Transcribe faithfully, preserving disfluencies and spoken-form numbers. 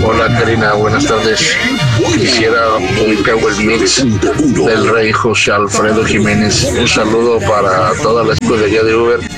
Hola Karina, buenas tardes. Quisiera un Power Mix del rey José Alfredo Jiménez. Un saludo para toda la escudería de Uber